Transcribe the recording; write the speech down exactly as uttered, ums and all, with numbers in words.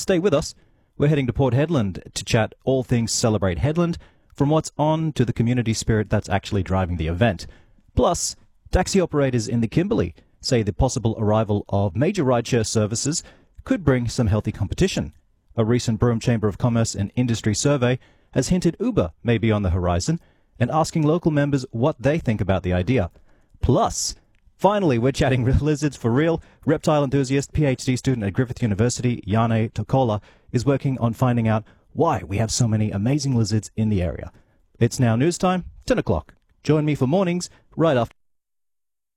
stay with us. We're heading to Port Hedland to chat all things Celebrate Hedland, from what's on to the community spirit that's actually driving the event. Plus, taxi operators in the Kimberley say the possible arrival of major rideshare services could bring some healthy competition. A recent Broome Chamber of Commerce and Industry survey has hinted Uber may be on the horizon, and asking local members what they think about the idea. Plus, finally, we're chatting lizards for real. Reptile enthusiast, PhD student at Griffith University, Jane Tokola, is working on finding out why we have so many amazing lizards in the area. It's now news time, ten o'clock. Join me for mornings right after.